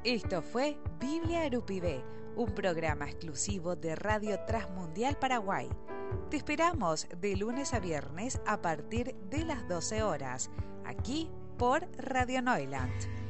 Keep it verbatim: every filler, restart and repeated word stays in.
Esto fue Biblia Arupibé, un programa exclusivo de Radio Transmundial Paraguay. Te esperamos de lunes a viernes a partir de las doce horas, aquí por Radio Neuland.